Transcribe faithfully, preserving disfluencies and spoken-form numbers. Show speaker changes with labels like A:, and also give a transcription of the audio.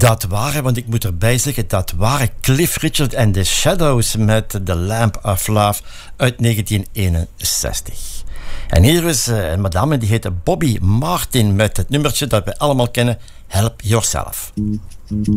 A: Dat waren, want ik moet erbij zeggen, dat waren Cliff Richard en The Shadows met The Lamp of Love uit negentien eenenzestig. En hier is een madame, die heette Bobby Martin met het nummertje dat we allemaal kennen, Help Yourself.